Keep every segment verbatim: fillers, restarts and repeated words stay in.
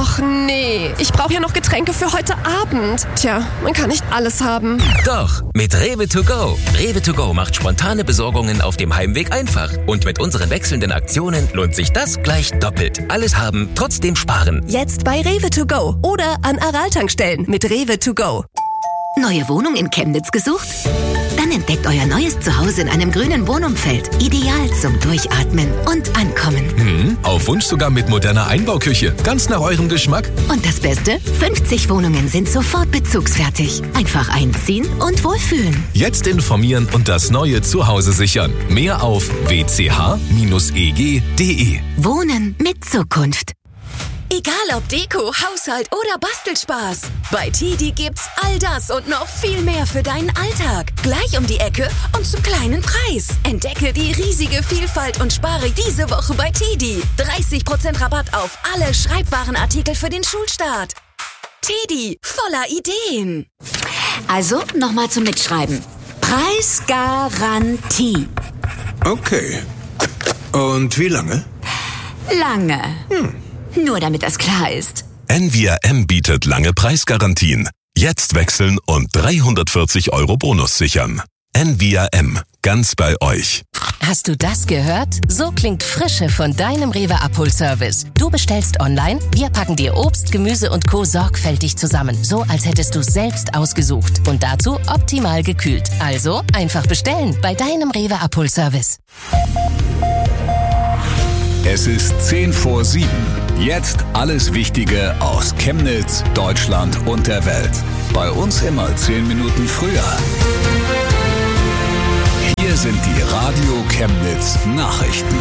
Och nee, ich brauche ja noch Getränke für heute Abend. Tja, man kann nicht alles haben. Doch, mit Rewe to go. Rewe to go macht spontane Besorgungen auf dem Heimweg einfach. Und mit unseren wechselnden Aktionen lohnt sich das gleich doppelt. Alles haben, trotzdem sparen. Jetzt bei Rewe to go oder an Aral-Tankstellen mit Rewe to go. Neue Wohnung in Chemnitz gesucht? Dann entdeckt euer neues Zuhause in einem grünen Wohnumfeld. Ideal zum Durchatmen und Ankommen. Hm, auf Wunsch sogar mit moderner Einbauküche. Ganz nach eurem Geschmack. Und das Beste? fünfzig Wohnungen sind sofort bezugsfertig. Einfach einziehen und wohlfühlen. Jetzt informieren und das neue Zuhause sichern. Mehr auf w c h Bindestrich e g punkt d e. Wohnen mit Zukunft. Egal ob Deko, Haushalt oder Bastelspaß. Bei Tidi gibt's all das und noch viel mehr für deinen Alltag. Gleich um die Ecke und zum kleinen Preis. Entdecke die riesige Vielfalt und spare diese Woche bei Tidi. dreißig Prozent Rabatt auf alle Schreibwarenartikel für den Schulstart. Tidi, voller Ideen. Also, nochmal zum Mitschreiben. Preisgarantie. Okay. Und wie lange? Lange. Hm. Nur damit das klar ist. N V R M bietet lange Preisgarantien. Jetzt wechseln und dreihundertvierzig Euro Bonus sichern. N V R M, ganz bei euch. Hast du das gehört? So klingt Frische von deinem Rewe Abholservice. Du bestellst online, wir packen dir Obst, Gemüse und Co. sorgfältig zusammen. So, als hättest du es selbst ausgesucht. Und dazu optimal gekühlt. Also einfach bestellen bei deinem Rewe Abholservice. Es ist zehn vor sieben. Jetzt alles Wichtige aus Chemnitz, Deutschland und der Welt. Bei uns immer zehn Minuten früher. Hier sind die Radio Chemnitz Nachrichten.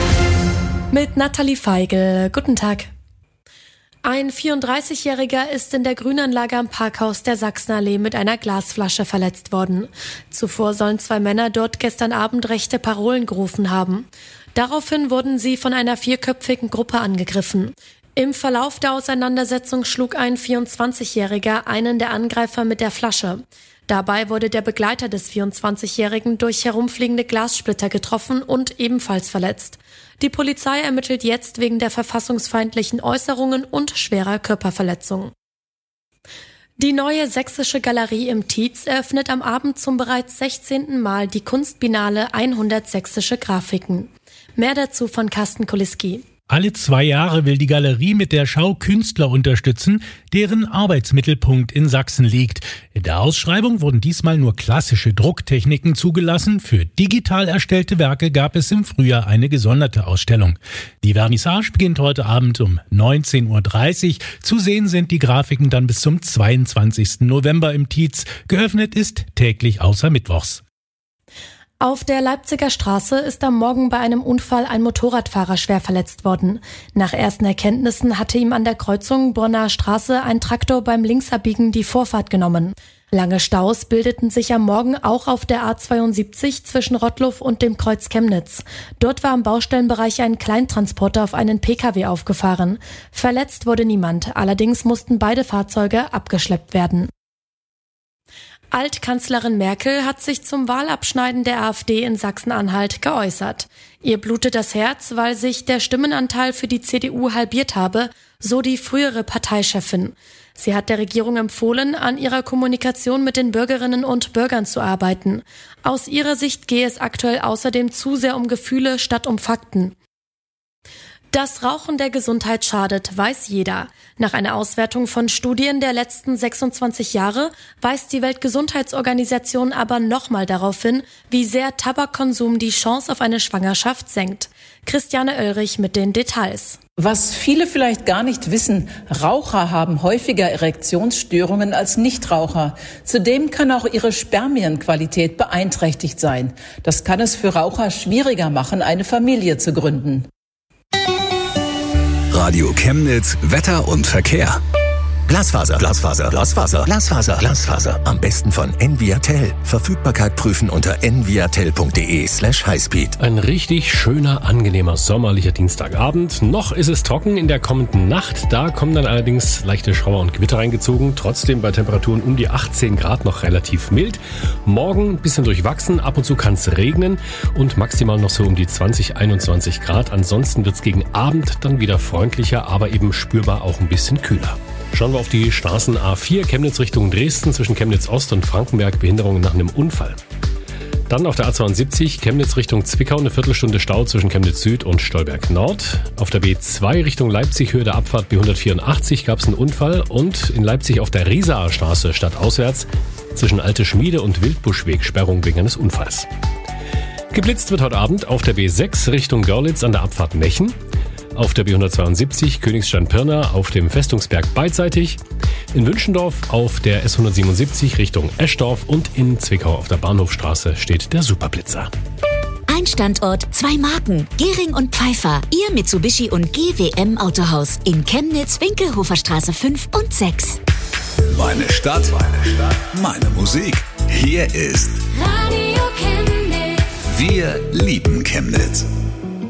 Mit Nathalie Feigl. Guten Tag. Ein vierunddreißigjähriger ist in der Grünanlage am Parkhaus der Sachsenallee mit einer Glasflasche verletzt worden. Zuvor sollen zwei Männer dort gestern Abend rechte Parolen gerufen haben. Daraufhin wurden sie von einer vierköpfigen Gruppe angegriffen. Im Verlauf der Auseinandersetzung schlug ein vierundzwanzigjähriger einen der Angreifer mit der Flasche. Dabei wurde der Begleiter des vierundzwanzigjährigen durch herumfliegende Glassplitter getroffen und ebenfalls verletzt. Die Polizei ermittelt jetzt wegen der verfassungsfeindlichen Äußerungen und schwerer Körperverletzung. Die neue Sächsische Galerie im Tietz eröffnet am Abend zum bereits sechzehnten Mal die Kunstbiennale hundert sächsische Grafiken. Mehr dazu von Carsten Kuliski. Alle zwei Jahre will die Galerie mit der Schau Künstler unterstützen, deren Arbeitsmittelpunkt in Sachsen liegt. In der Ausschreibung wurden diesmal nur klassische Drucktechniken zugelassen. Für digital erstellte Werke gab es im Frühjahr eine gesonderte Ausstellung. Die Vernissage beginnt heute Abend um neunzehn Uhr dreißig. Zu sehen sind die Grafiken dann bis zum zweiundzwanzigsten November im Tietz. Geöffnet ist täglich außer Mittwochs. Auf der Leipziger Straße ist am Morgen bei einem Unfall ein Motorradfahrer schwer verletzt worden. Nach ersten Erkenntnissen hatte ihm an der Kreuzung Bonner Straße ein Traktor beim Linksabbiegen die Vorfahrt genommen. Lange Staus bildeten sich am Morgen auch auf der A zweiundsiebzig zwischen Rottluff und dem Kreuz Chemnitz. Dort war im Baustellenbereich ein Kleintransporter auf einen P K W aufgefahren. Verletzt wurde niemand, allerdings mussten beide Fahrzeuge abgeschleppt werden. Altkanzlerin Merkel hat sich zum Wahlabschneiden der AfD in Sachsen-Anhalt geäußert. Ihr blutet das Herz, weil sich der Stimmenanteil für die C D U halbiert habe, so die frühere Parteichefin. Sie hat der Regierung empfohlen, an ihrer Kommunikation mit den Bürgerinnen und Bürgern zu arbeiten. Aus ihrer Sicht gehe es aktuell außerdem zu sehr um Gefühle statt um Fakten. Dass Rauchen der Gesundheit schadet, weiß jeder. Nach einer Auswertung von Studien der letzten sechsundzwanzig Jahre weist die Weltgesundheitsorganisation aber nochmal darauf hin, wie sehr Tabakkonsum die Chance auf eine Schwangerschaft senkt. Christiane Oelrich mit den Details. Was viele vielleicht gar nicht wissen, Raucher haben häufiger Erektionsstörungen als Nichtraucher. Zudem kann auch ihre Spermienqualität beeinträchtigt sein. Das kann es für Raucher schwieriger machen, eine Familie zu gründen. Radio Chemnitz, Wetter und Verkehr. Glasfaser, Glasfaser, Glasfaser, Glasfaser, Glasfaser. Am besten von Enviatel. Verfügbarkeit prüfen unter enviatel.de slash highspeed. Ein richtig schöner, angenehmer, sommerlicher Dienstagabend. Noch ist es trocken in der kommenden Nacht. Da kommen dann allerdings leichte Schauer und Gewitter reingezogen. Trotzdem bei Temperaturen um die achtzehn Grad noch relativ mild. Morgen ein bisschen durchwachsen. Ab und zu kann es regnen und maximal noch so um die zwanzig, einundzwanzig Grad. Ansonsten wird es gegen Abend dann wieder freundlicher, aber eben spürbar auch ein bisschen kühler. Schauen wir auf die Straßen A vier, Chemnitz Richtung Dresden, zwischen Chemnitz Ost und Frankenberg, Behinderungen nach einem Unfall. Dann auf der A zweiundsiebzig, Chemnitz Richtung Zwickau, eine Viertelstunde Stau zwischen Chemnitz Süd und Stolberg Nord. Auf der B zwei Richtung Leipzig, Höhe der Abfahrt B hundertvierundachtzig, gab es einen Unfall. Und in Leipzig auf der Riesaer Straße stadtauswärts zwischen Alte Schmiede und Wildbuschweg, Sperrung wegen eines Unfalls. Geblitzt wird heute Abend auf der B sechs Richtung Görlitz an der Abfahrt Mechen. Auf der B hundertzweiundsiebzig Königstein-Pirna auf dem Festungsberg beidseitig, in Wünschendorf auf der S hundertsiebenundsiebzig Richtung Eschdorf und in Zwickau auf der Bahnhofstraße steht der Superblitzer. Ein Standort, zwei Marken. Gehring und Pfeiffer. Ihr Mitsubishi und G W M Autohaus in Chemnitz, Winkelhoferstraße fünf und sechs. Meine Stadt, meine Stadt, meine Musik. Hier ist Radio Chemnitz. Wir lieben Chemnitz.